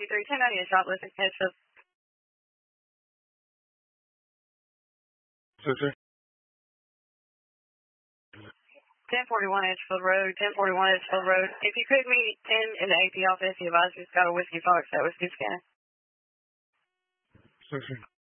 1090 shoplifting, Edgefield. Sir. 1041 Edgefield Road, 1041 Edgefield Road. If you could meet 10 in the AP office, the advisor's got a Whiskey Fox, that was good scanning. Sir.